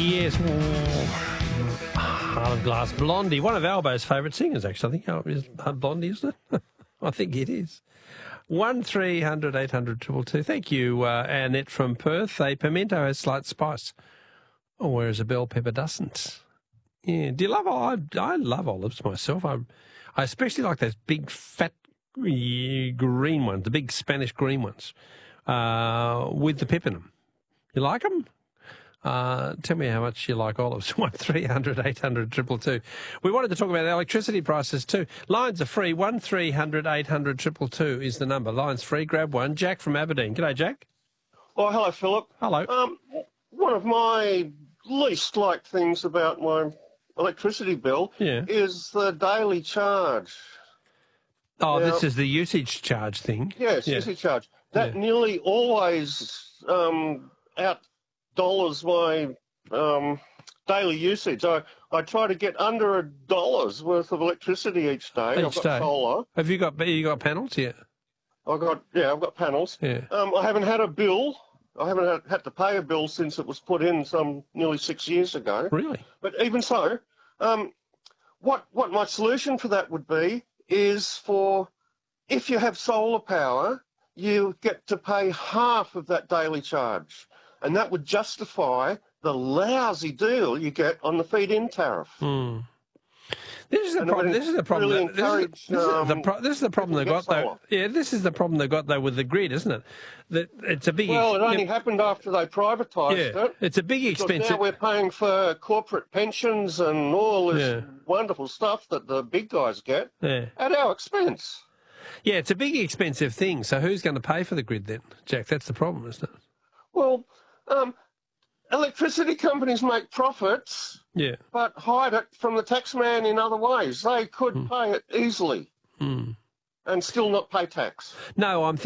Yes. Heart of Glass, Blondie. One of Albo's favourite singers, actually. I think is Blondie, isn't it? I think it is. 1300 800 222. Thank you, Annette from Perth. A pimento has slight spice, whereas a bell pepper doesn't. Yeah. Do you love olives? I love olives myself. I especially like those big, fat, green ones, the big Spanish green ones, with the pip in them. You like them? Tell me how much you like olives. 1300 800 222. We wanted to talk about electricity prices too. Lines are free. 1300 800 222 is the number. Lines free. Grab one. Jack from Aberdeen. G'day, Jack. Oh, hello, Philip. Hello. One of my least liked things about my electricity bill is the daily charge. Oh, now, this is the usage charge thing. Yes, usage charge. That nearly always out-dollars my daily usage. I try to get under $1 worth of electricity each day. I've got solar. Have you got panels? Yeah. I've got panels. Yeah. I haven't had a bill. I haven't had to pay a bill since it was put in nearly 6 years ago. Really? But even so, what my solution for that would be is if you have solar power, you get to pay half of that daily charge. And that would justify the lousy deal you get on the feed-in tariff. Mm. This is the problem. This is the problem. Really this is the problem they got though. Yeah, this is the problem they got though with the grid, isn't it? That it's a big. Well, it only happened after they privatised it. It's a big expense. Now we're paying for corporate pensions and all this wonderful stuff that the big guys get at our expense. Yeah, it's a big expensive thing. So who's going to pay for the grid then, Jack? That's the problem, isn't it? Well, electricity companies make profits, but hide it from the taxman in other ways. They could pay it easily and still not pay tax. No, I'm thinking